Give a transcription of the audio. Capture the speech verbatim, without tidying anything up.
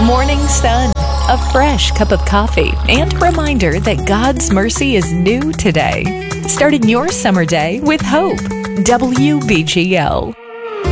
Morning Sun, a fresh cup of coffee, and a reminder that God's mercy is new today. Starting your summer day with hope. W B G L.